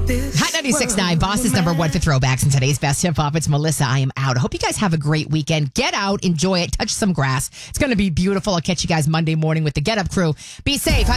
Hot 96.9, Boss's number one for throwbacks in today's best hip hop. It's Melissa. I am out. I hope you guys have a great weekend. Get out, enjoy it, touch some grass. It's going to be beautiful. I'll catch you guys Monday morning with the Get Up crew. Be safe.